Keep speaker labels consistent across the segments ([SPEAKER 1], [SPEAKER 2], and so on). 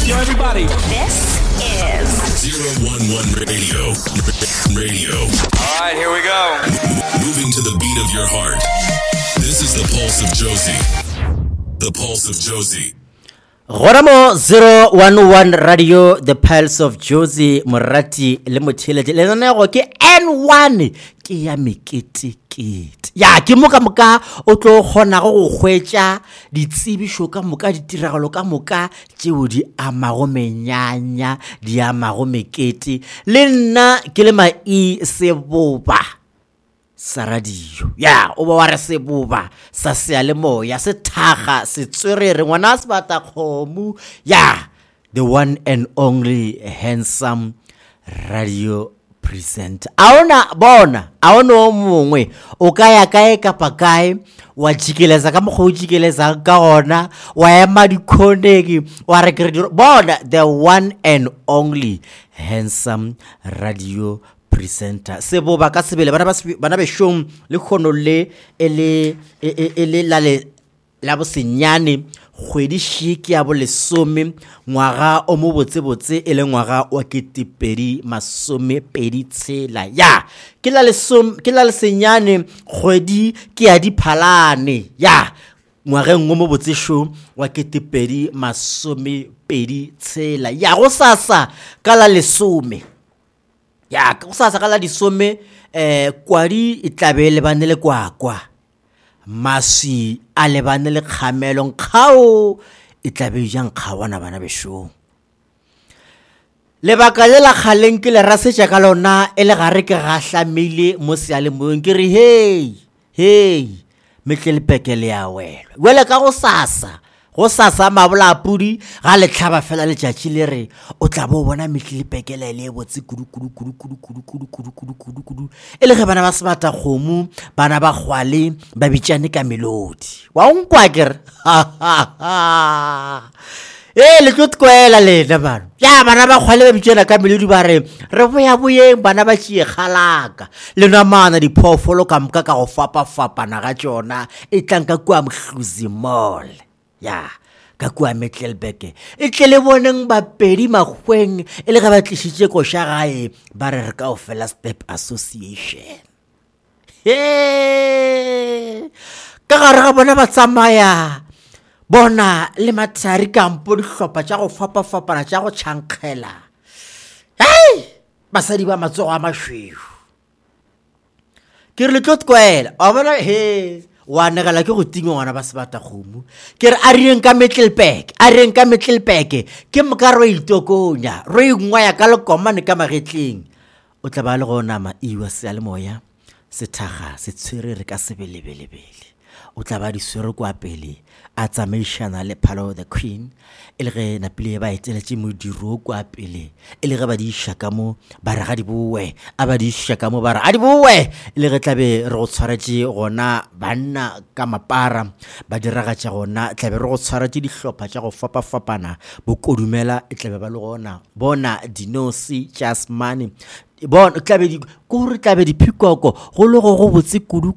[SPEAKER 1] Yo, everybody.
[SPEAKER 2] This is
[SPEAKER 3] 011 Radio.
[SPEAKER 1] All right, here we go.
[SPEAKER 3] Moving to the beat of your heart. This is the Pulse of Josie. The Pulse of Josie.
[SPEAKER 4] Goramo 011 Radio, the Pulse of Josie, Morati, le Motheleje. Le nna go ke N1 ke ya mekete. Ya ke moka o tlo gona go hwetša ditsebišo ka moka ditiragalo ka moka tšeo di amago menyanya di amago mekete le nna ke le mai seboba sa radio ya o ba wa re seboba sa sealemoya se thaga se tswerere ngwana se bata khomu ya the one and only handsome radio presenter aona bona aona mongwe o kaya kae kapa kae wa jikeleza ka mokgo jikeleza ka gona wa ema dikhoneki wa re kre bona the one and only handsome radio presenter seboba ka sebele bana be shong le khono le ele la bosenyane kgwedi shiki ya bolesome ngwaga o mo botsebotse ele ngwaga wa ketepedi masome pedi tshela ya ke la lesenyane kgwedi ke ya diphalane ya ngwaga ngo mo botsesho wa ketepedi masome pedi tshela ya go sasa ka la lesome ya go sasa ka la disome kwadi itlabele banele kwakwa masi a lebane le kgamelong kgao e tlabe jang kgawana bana besho lebaka le la kgaleng ke le rasetša ka lona e le gare ke gahlamile mo sealemoyeng ke re hey metlelepekele ya wele ka go sasa mabola pudi ga le tlhaba fela le tšatši le re o tla bo bona metlelepekele le botse kudu e le ge bana ba sebata kgomo bana ba kgwale ba bitšane ka melodi wa nkwa ke re le tlo tkwela lena bana ya bana ba kgwale ba bitšana ka melodi ba re boya boyeng bana ba tšie kgalaka le namana diphoofolo ka moka ka go fapafapana ga tšona e tlang ka kua Mhluzi Mall ya ka kua Metlelbeke e tle le boneng ba pedi magweng e le ga ba tlišitše koša gae ba re ka ofela Step Association ka gare ga bona ba tsamaya bona le mathari kampo dihlopha tša go fapafapana tša go tšhankgela basadi ba matsogo a mašweu ke re le tlo tkwela a bona wa negela ke go tingwa ngwana ba sebata kgomo ke re a reng ka Metlelbeke ke moka re itokonya re ingwa ya ka lekomane ka magetleng o tla ba le gona maiwa sealemoya se thaga se tshwerere ka sebelebelebele o tla ba di swere kwa pele a tsamaišana le Phalo the Queen e le ge napile ba eteletše modiro kwa pele e le ge ba di shaka mo ba re ga di bowe a ba di shaka mo ba re a di bowe e le ge tlabe re go tshwaretše gona banna ka mapara ba diragatša gona tlabe re go tshwaretše dihlopha tša go fapafapana bokodumela e tlabe ba le gona bona Dinosi Jasmine bona tlabe di phikoko go le go botse kudu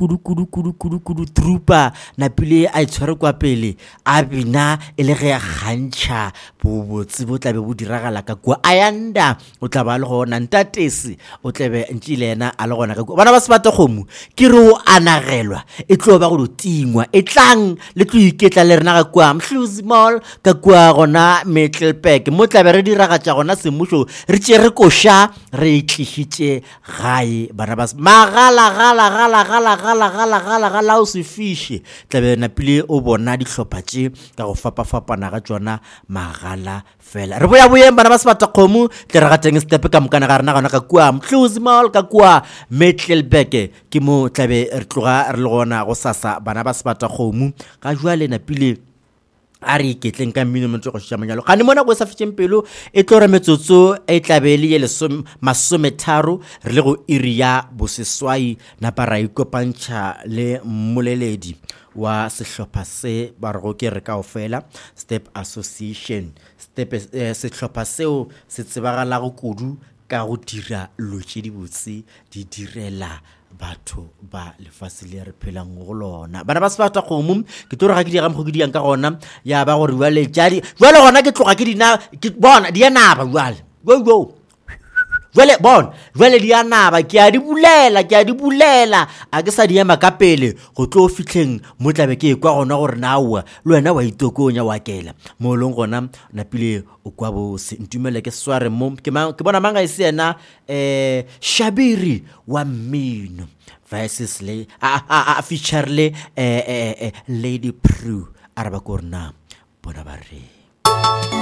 [SPEAKER 4] trupa napile a itshware kwa pele a bina e le ge ya gantšha bobotse bo tlabe bo diragala ka kua ayanda o tla ba le gona ntatesi o tlabe ntšile yena a le gona ka kua bana ba sebata kgomo ke re o anagelwa e tlo ba go tingwa e tlang le tlo iketla le rena ka kua Mhluzi Mall ka kua gona Metlelbeke mo tlabe re diragatša gona semušo re tše re koša re tlišitše gae bana ba magala o se fiše tlabe napile o bona dihlopha tše ka go fapafapana ga tšona magala fela re boya boyeng bana ba sebata kgomo tle re gateng Step ka mokana ga rena gona ka kua Mhluzi Mall ka kua Metlelbeke ke mo tlabe re tloga re le gona go sasa bana ba sebata kgomo ga jwale napile a re iketleng ka mmino motho go tšea manyalo ga ne mona go sa fetšeng pelo e tlo re metsotso e tlabe le ye masometharo re le go iri ya boseswai napa ra ikopantšha le mmoleledi wa sehlopha se ba re go ke re ka ofela Step Association sehlopha seo se tsebagala go kudu ka go dira lotse di botse di direla batho ba lefase le re phelang go lona. Bana ba Sefata Kgomo ke tlo re ga ke dira mo go diang ka gona ya ba gore jwale gona ke tloga ke dina ke bona di yana ba jwale go jwale di yana ba ke a di bulela a ke sa di ema ka pele go tlo fitlheng mo tlabe ke kwa gona gore nawa le wena wa itokonya wa kela mo leng gona na pile o kwa bo se ntumele ke sware mo ke bona manga e se ena Shabiri wa Mmino versus le a feature le Lady Prue araba korna bona ba re